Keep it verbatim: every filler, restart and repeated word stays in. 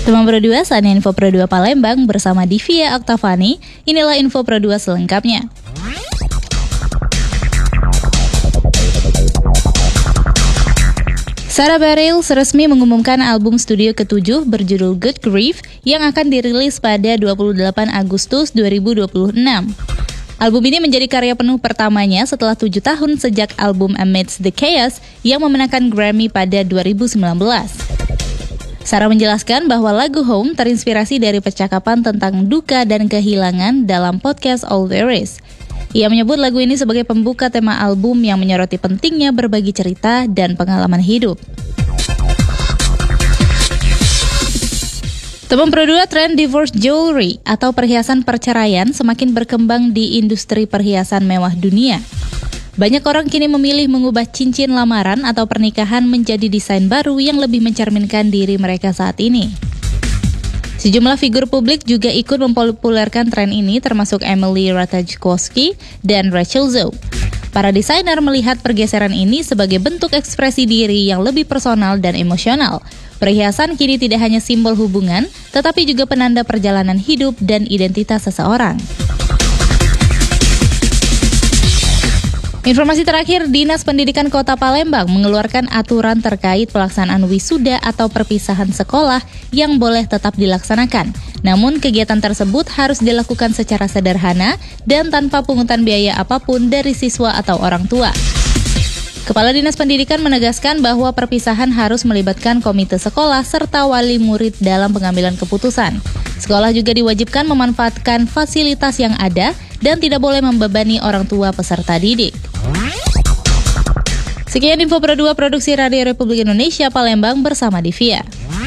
Teman Pro dua, saatnya Info Pro dua Palembang bersama Divya Oktavani. Inilah Info Pro dua selengkapnya. Sara Bareilles resmi mengumumkan album studio ketujuh berjudul Good Grief yang akan dirilis pada dua puluh delapan Agustus dua ribu dua puluh enam. Album ini menjadi karya penuh pertamanya setelah tujuh tahun sejak album Amidst the Chaos yang memenangkan Grammy pada dua ribu sembilan belas. Sara menjelaskan bahwa lagu Home terinspirasi dari percakapan tentang duka dan kehilangan dalam podcast All There Is. Ia menyebut lagu ini sebagai pembuka tema album yang menyoroti pentingnya berbagi cerita dan pengalaman hidup. Teman Pro dua, tren divorce jewelry atau perhiasan perceraian semakin berkembang di industri perhiasan mewah dunia. Banyak orang kini memilih mengubah cincin lamaran atau pernikahan menjadi desain baru yang lebih mencerminkan diri mereka saat ini. Sejumlah figur publik juga ikut mempopulerkan tren ini, termasuk Emily Ratajkowski dan Rachel Zoe. Para desainer melihat pergeseran ini sebagai bentuk ekspresi diri yang lebih personal dan emosional. Perhiasan kini tidak hanya simbol hubungan, tetapi juga penanda perjalanan hidup dan identitas seseorang. Informasi terakhir, Dinas Pendidikan Kota Palembang mengeluarkan aturan terkait pelaksanaan wisuda atau perpisahan sekolah yang boleh tetap dilaksanakan. Namun kegiatan tersebut harus dilakukan secara sederhana dan tanpa pungutan biaya apapun dari siswa atau orang tua. Kepala Dinas Pendidikan menegaskan bahwa perpisahan harus melibatkan komite sekolah serta wali murid dalam pengambilan keputusan. Sekolah juga diwajibkan memanfaatkan fasilitas yang ada dan tidak boleh membebani orang tua peserta didik. Sekian Info Pro dua Produksi Radio Republik Indonesia Palembang bersama Divya.